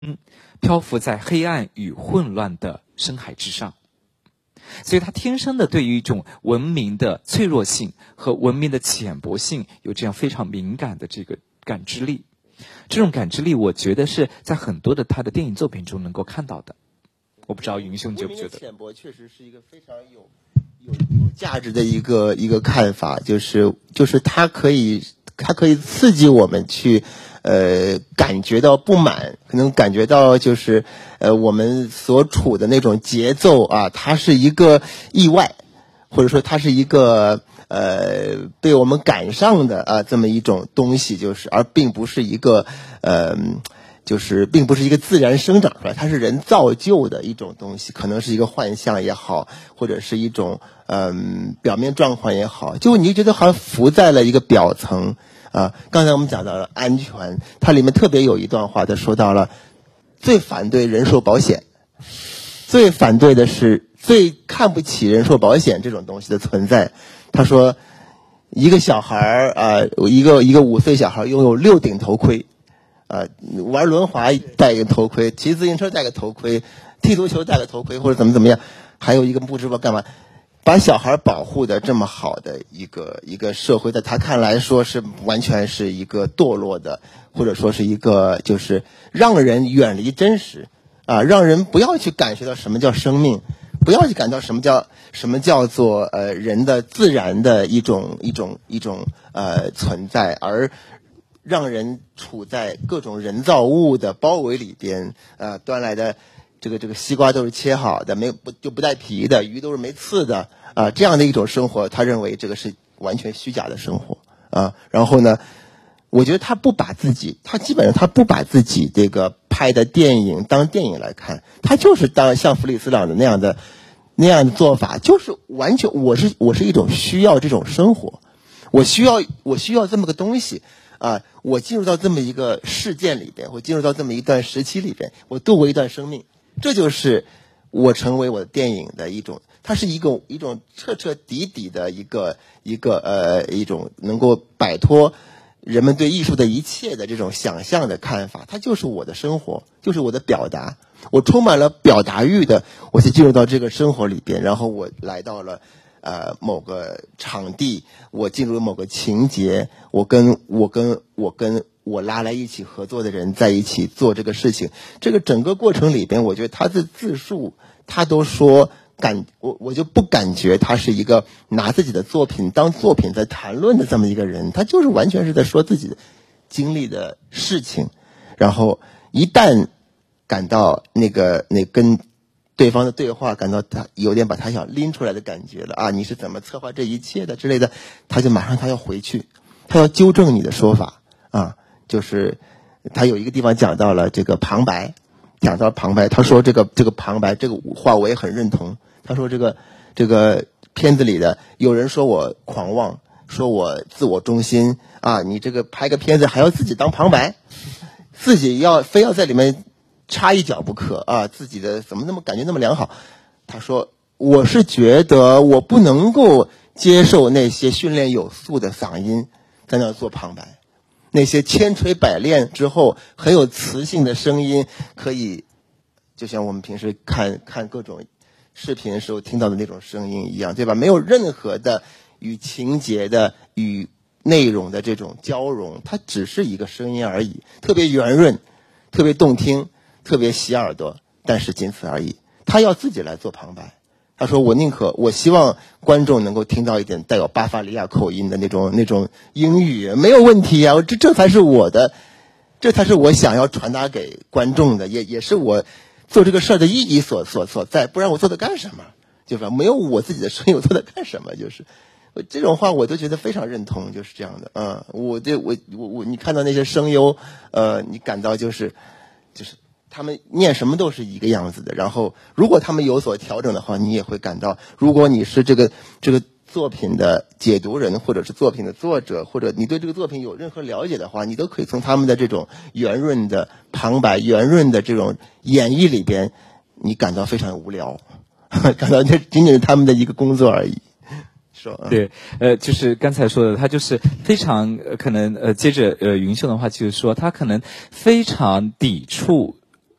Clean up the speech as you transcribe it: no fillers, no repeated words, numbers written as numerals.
漂浮在黑暗与混乱的深海之上。所以他天生的对于一种文明的脆弱性和文明的浅薄性有这样非常敏感的这个感知力。这种感知力我觉得是在很多的他的电影作品中能够看到的。我不知道云兄觉不觉得？ 浅薄确实是一个非常有价值的一个看法，就是它可以刺激我们去感觉到不满，可能感觉到就是我们所处的那种节奏啊，它是一个意外，或者说它是一个被我们赶上的啊这么一种东西，就是而并不是一个就是并不是一个自然生长出来，它是人造就的一种东西，可能是一个幻象也好，或者是一种表面状况也好，就你觉得好像浮在了一个表层啊。刚才我们讲到了安全，它里面特别有一段话，它说到了最反对人寿保险，最反对的是最看不起人寿保险这种东西的存在。他说一个小孩一个5岁小孩拥有6顶头盔。玩轮滑戴一个头盔，骑自行车戴个头盔，踢足球戴个头盔，或者怎么样，还有一个不知道干嘛，把小孩保护的这么好的一个社会，在他看来说是完全是一个堕落的，或者说是一个就是让人远离真实啊，让人不要去感觉到什么叫生命，不要去感到什么叫做人的自然的一种存在，而让人处在各种人造物的包围里边，端来的这个西瓜都是切好的，不带皮的，鱼都是没刺的，这样的一种生活，他认为这个是完全虚假的生活啊。然后呢，我觉得他基本上他不把自己这个拍的电影当电影来看，他就是当像弗里斯朗的那样的做法，就是完全我是一种需要这种生活，我需要这么个东西。我进入到这么一个事件里边，我进入到这么一段时期里边，我度过一段生命，这就是我成为我的电影的一种，它是一种彻彻底底的一种能够摆脱人们对艺术的一切的这种想象的看法，它就是我的生活，就是我的表达，我充满了表达欲的，我就进入到这个生活里边，然后我来到了某个场地，我进入某个情节，我跟我拉来一起合作的人在一起做这个事情，这个整个过程里边，我觉得他的自述，他都说我就不感觉他是一个拿自己的作品当作品在谈论的这么一个人，他就是完全是在说自己经历的事情，然后一旦感到那跟对方的对话感到他有点把他想拎出来的感觉了啊，你是怎么策划这一切的之类的，他就马上他要回去，他要纠正你的说法啊，就是他有一个地方讲到了这个旁白，他说这个旁白这个话我也很认同，他说这个片子里的有人说我狂妄，说我自我中心啊，你这个拍个片子还要自己当旁白，自己非要在里面插一脚不可啊！自己的怎么那么感觉那么良好？他说：“我是觉得我不能够接受那些训练有素的嗓音在那做旁白，那些千锤百炼之后很有磁性的声音，可以就像我们平时看各种视频的时候听到的那种声音一样，对吧？没有任何的与情节的与内容的这种交融，它只是一个声音而已，特别圆润，特别动听。”特别洗耳朵，但是仅此而已。他要自己来做旁白。他说：“我希望观众能够听到一点带有巴伐利亚口音的那种英语，没有问题啊！这才是我想要传达给观众的，也是我做这个事儿的意义所在。不然我做它干什么？就是没有我自己的声音，我做它干什么？就是这种话，我都觉得非常认同，就是这样的。你看到那些声优，你感到就是。他们念什么都是一个样子的，然后如果他们有所调整的话，你也会感到，如果你是这个作品的解读人，或者是作品的作者，或者你对这个作品有任何了解的话，你都可以从他们的这种圆润的旁白、圆润的这种演绎里边，你感到非常无聊，感到这仅仅是他们的一个工作而已。 对，就是刚才说的，他就是非常可能接着云秀的话，就是说他可能非常抵触